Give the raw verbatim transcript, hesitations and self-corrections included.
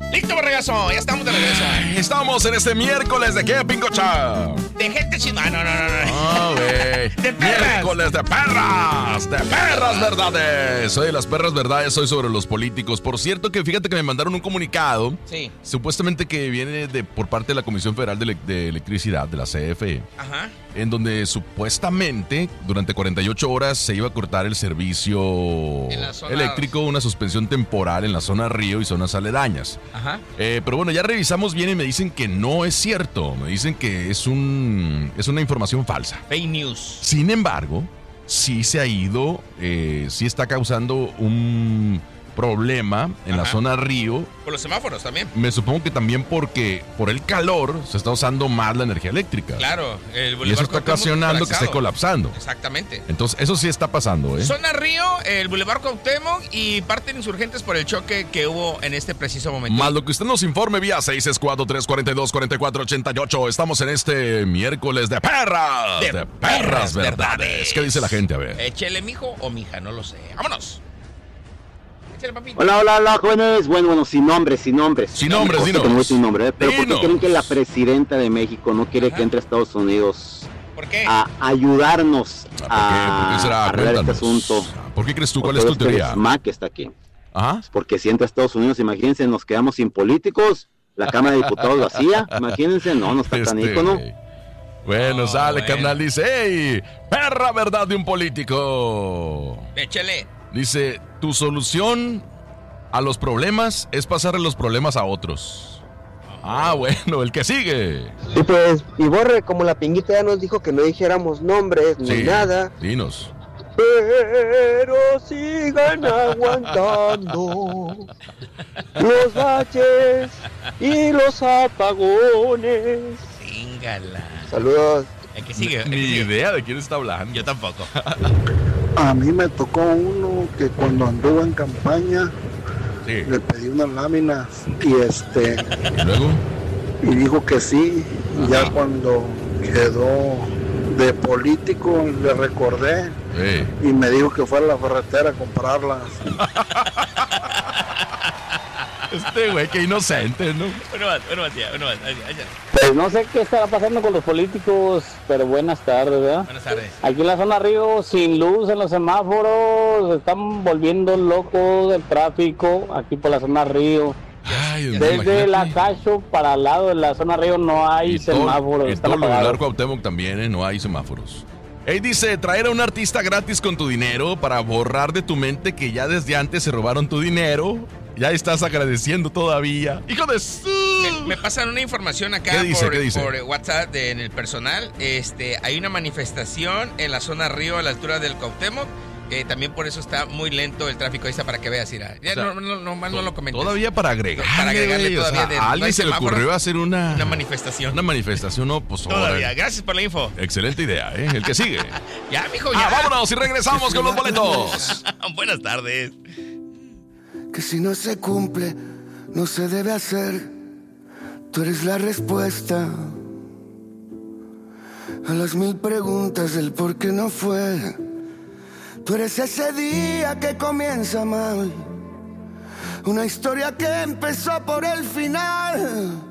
Listo, Borregazo, ya estamos de regreso. Estamos en este miércoles de qué, Pincocha. De gente chingona, no, no, no, no. Oh, güey. De perras. Miércoles de perras, de perras verdades. Oye, las perras verdades hoy sobre los políticos. Por cierto que fíjate que me mandaron un comunicado. Sí. Supuestamente que viene de por parte de la Comisión Federal de, Le- de Electricidad, de la C F E. Ajá. En donde supuestamente durante cuarenta y ocho horas se iba a cortar el servicio En las zonas- eléctrico, una suspensión temporal en la zona Río y zonas aledañas. Ajá. Eh, pero bueno, ya revisamos bien y me dicen que no es cierto. Me dicen que es un es una información falsa. Fake news. Sin embargo, sí se ha ido, eh, sí está causando un problema en la Ajá. zona Río. Por los semáforos también. Me supongo que también porque por el calor se está usando más la energía eléctrica. Claro. El Y Boulevard eso está Cuauhtémoc ocasionando que esté colapsado. colapsando. Exactamente. Entonces, eso sí está pasando, ¿eh? Zona Río, el Boulevard Cuauhtémoc y parte de Insurgentes por el choque que hubo en este preciso momento. Más lo que usted nos informe vía seis seis cuatro, tres cuatro dos, cuatro cuatro ocho ocho. Estamos en este miércoles de perras. De De, perras perras verdades. verdades. ¿Qué dice la gente? A ver. Échele, mijo o mija, no lo sé. Vámonos. Échale, papito. Hola, hola, hola, jóvenes. Bueno, bueno, sin nombres, sin nombres. Sin nombres, Cosa dinos. que no es sin nombre, ¿eh? Pero ¿por qué Dinos. creen que la presidenta de México no quiere Ajá. que entre a Estados Unidos ¿Por qué? a ayudarnos ¿Por qué? a ¿Por qué será? arreglar este Cuéntanos. asunto? ¿Por qué crees tú? ¿Cuál Porque es tu ves que el teoría? S M A C está aquí. Ajá. Porque si entra a Estados Unidos, imagínense, nos quedamos sin políticos, la Cámara de Diputados vacía, imagínense, no, no está tan Este, ícono. güey. Bueno, Oh, sale, bueno. carnal. Dice, hey, perra verdad de un político. Échale. Dice, tu solución a los problemas es pasarle los problemas a otros. Ah, bueno, el que sigue. Y pues, y Borre, como la pinguita ya nos dijo que no dijéramos nombres ni Sí, nada, dinos. pero sigan aguantando los baches y los apagones. Tíngala. Saludos. El que sigue. el que Ni sigue. idea de quién está hablando. Yo tampoco. A mí me tocó uno que cuando anduvo en campaña Sí. le pedí unas láminas y este Y luego, y dijo que sí. Y ya Ajá. cuando quedó de político le recordé eh, y me dijo que fue a la ferretera a comprarlas. este güey, qué inocente, ¿no? Uno más, uno más, tía, uno más. Ay, ay, ay. Pues no sé qué estará pasando con los políticos, pero buenas tardes, ¿verdad? Buenas tardes. Aquí en la zona Río, sin luz en los semáforos, se están volviendo locos el tráfico aquí por la zona Río. Ay, Dios mío, Desde imagínate. la Cacho para al lado de la zona Río no hay Y todo- semáforos, y están todo el lugar apagados. Cuauhtémoc también, ¿eh? No hay semáforos. Él dice, traer a un artista gratis con tu dinero para borrar de tu mente que ya desde antes se robaron tu dinero. Ya estás agradeciendo todavía. ¡Hijo de su! Me, me pasan una información acá ¿Qué dice? por, ¿Qué dice? por WhatsApp de- en el personal. Este, hay una manifestación en la zona Río a la altura del Cuauhtémoc. Eh, también por eso está muy lento el tráfico. Ahí está para que veas, Ira. Ya O sea, no, no, no, más no lo comentes. Todavía para agregarle, Para agregarle güey, o sea, todavía de- a no alguien hay se le semáforos. ocurrió hacer una, Una manifestación. una manifestación, no, pues Todavía. ahora. Gracias por la info. Excelente idea, ¿eh? El que sigue. Ya, mijo, ya. Ah, vámonos y regresamos con los boletos. Buenas tardes. Que si no se cumple, no se debe hacer. Tú eres la respuesta a las mil preguntas del por qué no fue. Tú eres ese día que comienza mal, una historia que empezó por el final.